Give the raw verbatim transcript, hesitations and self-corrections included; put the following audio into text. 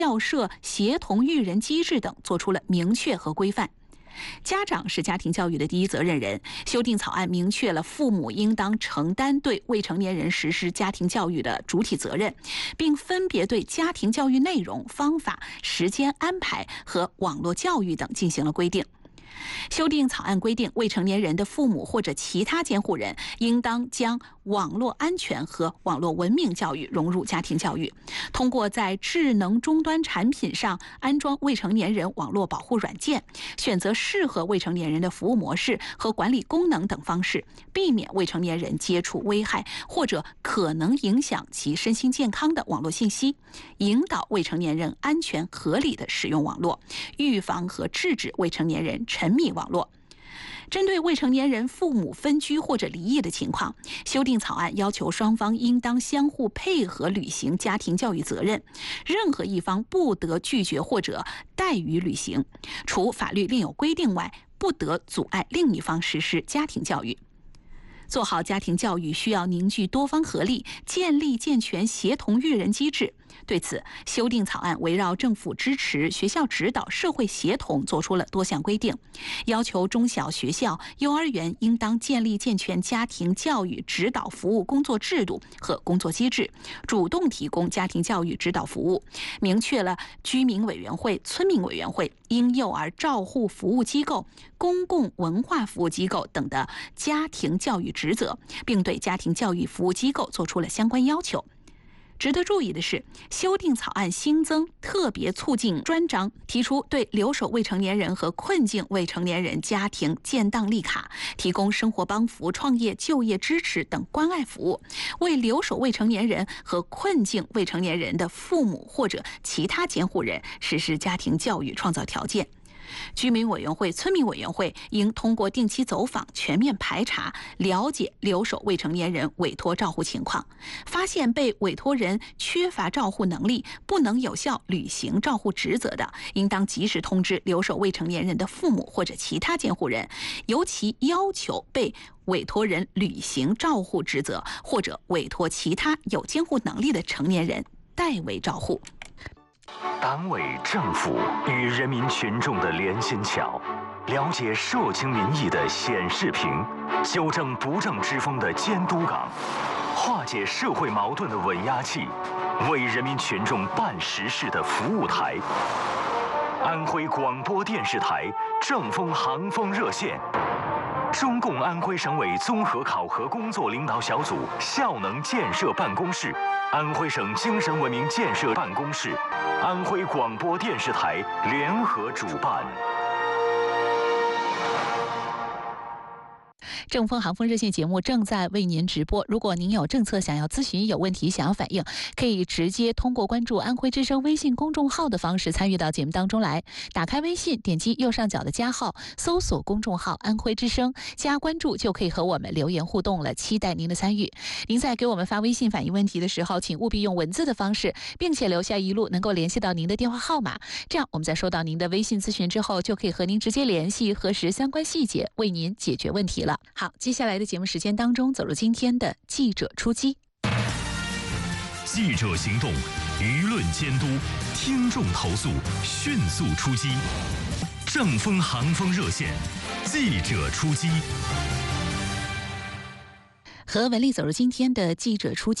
校舍协同育人机制等做出了明确和规范。家长是家庭教育的第一责任人，修订草案明确了父母应当承担对未成年人实施家庭教育的主体责任，并分别对家庭教育内容、方法、时间安排和网络教育等进行了规定。修订草案规定，未成年人的父母或者其他监护人应当将网络安全和网络文明教育融入家庭教育，通过在智能终端产品上安装未成年人网络保护软件，选择适合未成年人的服务模式和管理功能等方式，避免未成年人接触危害或者可能影响其身心健康的网络信息，引导未成年人安全合理地使用网络，预防和制止未成年人沉迷网络。针对未成年人父母分居或者离异的情况，修订草案要求双方应当相互配合履行家庭教育责任，任何一方不得拒绝或者怠于履行，除法律另有规定外，不得阻碍另一方实施家庭教育。做好家庭教育需要凝聚多方合力，建立健全协同育人机制。对此，修订草案围绕政府支持、学校指导、社会协同做出了多项规定，要求中小学校、幼儿园应当建立健全家庭教育指导服务工作制度和工作机制，主动提供家庭教育指导服务，明确了居民委员会、村民委员会、婴幼儿照护服务机构、公共文化服务机构等的家庭教育职责，并对家庭教育服务机构做出了相关要求。值得注意的是，修订草案新增特别促进专章，提出对留守未成年人和困境未成年人家庭建档立卡，提供生活帮扶、创业就业支持等关爱服务，为留守未成年人和困境未成年人的父母或者其他监护人实施家庭教育创造条件。居民委员会、村民委员会应通过定期走访、全面排查，了解留守未成年人委托照护情况，发现被委托人缺乏照护能力，不能有效履行照护职责的，应当及时通知留守未成年人的父母或者其他监护人，尤其要求被委托人履行照护职责，或者委托其他有监护能力的成年人代为照护。 党委政府与人民群众的连心桥，了解社情民意的显示屏，纠正不正之风的监督岗，化解社会矛盾的稳压器，为人民群众办实事的服务台。安徽广播电视台正风航风热线，中共安徽省委综合考核工作领导小组效能建设办公室，安徽省精神文明建设办公室，安徽广播电视台联合主办。 正风航风热线节目正在为您直播。如果您有政策想要咨询、有问题想要反映，可以直接通过关注安徽之声微信公众号的方式参与到节目当中来。打开微信，点击右上角的加号，搜索公众号安徽之声，加关注就可以和我们留言互动了，期待您的参与。您在给我们发微信反映问题的时候，请务必用文字的方式，并且留下一路能够联系到您的电话号码，这样我们在收到您的微信咨询之后，就可以和您直接联系，核实相关细节，为您解决问题了。好，接下来的节目时间当中，走入今天的记者出击。 记者行动，舆论监督，听众投诉，迅速出击。正风航风热线，记者出击。 和文丽走入今天的记者出击。